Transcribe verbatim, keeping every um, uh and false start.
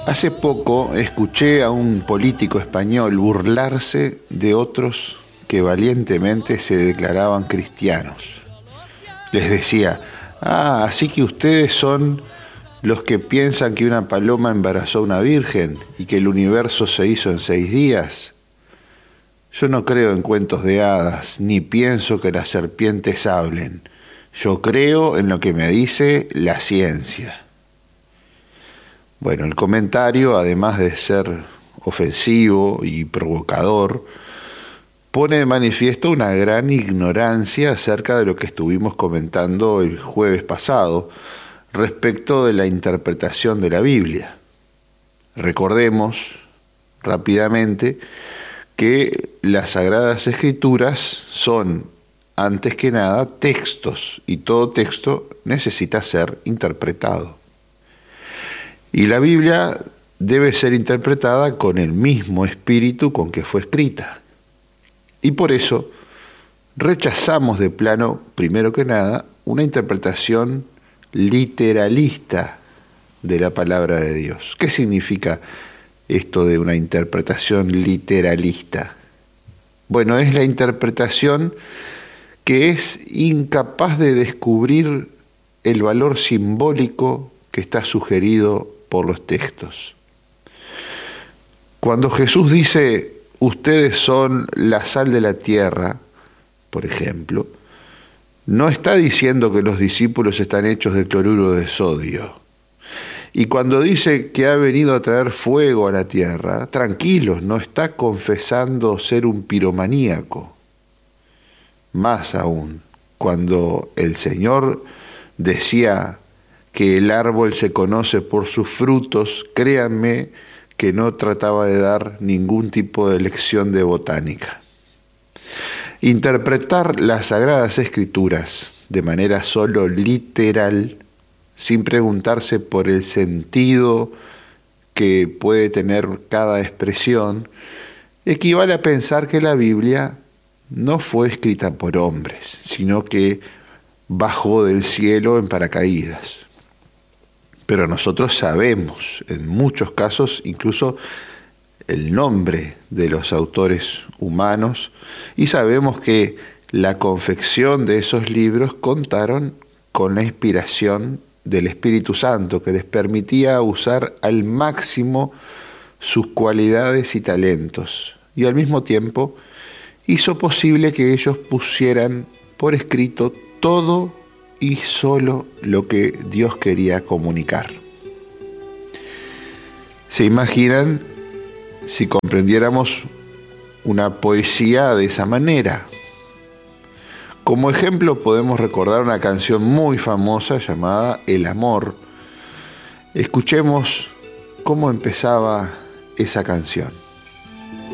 Hace poco escuché a un político español burlarse de otros que valientemente se declaraban cristianos. Les decía, ah, así que ustedes son los que piensan que una paloma embarazó a una virgen y que el universo se hizo en seis días. Yo no creo en cuentos de hadas, ni pienso que las serpientes hablen. Yo creo en lo que me dice la ciencia. Bueno, el comentario, además de ser ofensivo y provocador, pone de manifiesto una gran ignorancia acerca de lo que estuvimos comentando el jueves pasado respecto de la interpretación de la Biblia. Recordemos rápidamente que las Sagradas Escrituras son, antes que nada, textos, y todo texto necesita ser interpretado. Y la Biblia debe ser interpretada con el mismo espíritu con que fue escrita. Y por eso rechazamos de plano, primero que nada, una interpretación literalista de la palabra de Dios. ¿Qué significa esto de una interpretación literalista? Bueno, es la interpretación que es incapaz de descubrir el valor simbólico que está sugerido por los textos. Cuando Jesús dice, ustedes son la sal de la tierra, por ejemplo, no está diciendo que los discípulos están hechos de cloruro de sodio. Y cuando dice que ha venido a traer fuego a la tierra, tranquilos, no está confesando ser un piromaníaco. Más aún, cuando el Señor decía que el árbol se conoce por sus frutos, créanme que no trataba de dar ningún tipo de lección de botánica. Interpretar las Sagradas Escrituras de manera solo literal, sin preguntarse por el sentido que puede tener cada expresión, equivale a pensar que la Biblia no fue escrita por hombres, sino que bajó del cielo en paracaídas. Pero nosotros sabemos, en muchos casos, incluso el nombre de los autores humanos, y sabemos que la confección de esos libros contaron con la inspiración del Espíritu Santo, que les permitía usar al máximo sus cualidades y talentos, y al mismo tiempo hizo posible que ellos pusieran por escrito todo y solo lo que Dios quería comunicar. ¿Se imaginan si comprendiéramos una poesía de esa manera? Como ejemplo podemos recordar una canción muy famosa llamada El Amor. Escuchemos cómo empezaba esa canción.